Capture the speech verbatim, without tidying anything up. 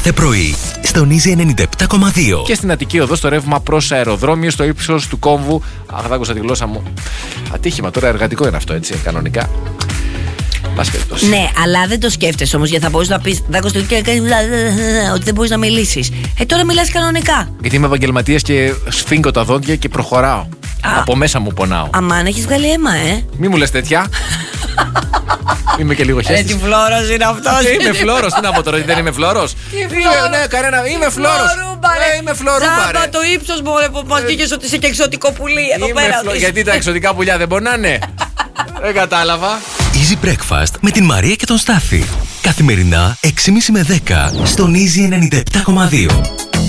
κάθε πρωί στον Easy ενενήντα επτά κόμμα δύο. Και στην Αττική Οδό στο ρεύμα προς αεροδρόμιο στο ύψος του κόμβου. Αχ, δάκουσα τη γλώσσα μου. Ατύχημα τώρα, εργατικό είναι αυτό, έτσι, κανονικά. Ναι, αλλά δεν το σκέφτεσαι όμως, γιατί θα μπορείς να πεις Δάκο στο και ότι δεν μπορείς να μιλήσεις. Ε, τώρα μιλάς κανονικά. Γιατί είμαι επαγγελματίας και σφίγγω τα δόντια και προχωράω. Α, από μέσα μου πονάω. Αμάν, έχεις βγάλει αίμα, ε. Μη μου λες τέτοια. Είμαι και λίγο χέστης. Ε, τι φλόρος είναι αυτός. Είμαι φλόρος, τι να πω τώρα, δεν είμαι φλόρος. Ναι, κανένα, είμαι φλόρος. Είμαι φλωρούμπαρε. Τζάμπα το ύψος μου, που μας βγήκες ότι είσαι και εξωτικό πουλί εδώ πέρα. Γιατί τα εξωτικά πουλιά δεν πονάνε. Δεν κατάλαβα. Easy Breakfast με την Μαρία και τον Στάθη. Καθημερινά έξι και μισή με δέκα στον Easy ενενήντα επτά κόμμα δύο.